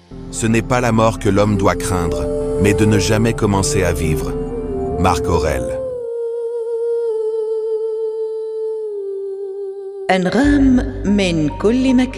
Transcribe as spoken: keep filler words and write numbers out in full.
Ce n'est pas la mort que l'homme doit craindre, mais de ne jamais commencer à vivre. Marc Aurèle. أنغام من كل مكان.